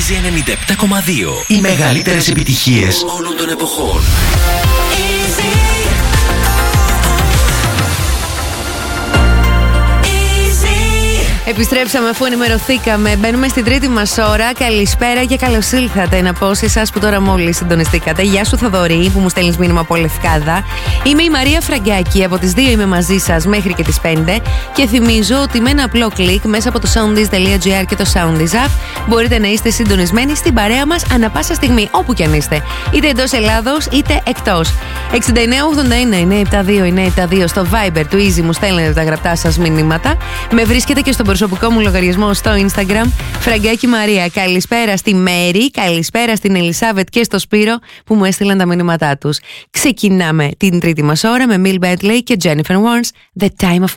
Easy 97,2. Οι μεγαλύτερες επιτυχίες όλων των εποχών. Επιστρέψαμε αφού ενημερωθήκαμε. Μπαίνουμε στην τρίτη μας ώρα. Καλησπέρα και καλώς ήλθατε. Να πω σε εσάς που τώρα μόλις συντονιστήκατε. Γεια σου Θοδωρή που μου στέλνεις μήνυμα από Λευκάδα. Είμαι η Μαρία Φραγκάκη. Από τις 2 είμαι μαζί σας μέχρι και τις 5. Και θυμίζω ότι με ένα απλό κλικ μέσα από το soundees.gr και το Soundees app μπορείτε να είστε συντονισμένοι στην παρέα μας ανά πάσα στιγμή, όπου κι αν είστε. Είτε εντός Ελλάδος είτε εκτός. 6981-972-972 στο Viber του Easy μου στέλνετε τα γραπτά σας μηνύματα. Με βρίσκετε και στον προσωπικό μου λογαριασμό στο Instagram Φραγκάκη Μαρία. Καλησπέρα στη Μέρη, καλησπέρα στην Ελισάβετ και στο Σπύρο που μου έστειλαν τα μηνύματά τους. Ξεκινάμε την τρίτη μας ώρα με Mill Bentley και Jennifer Warnes, The Time of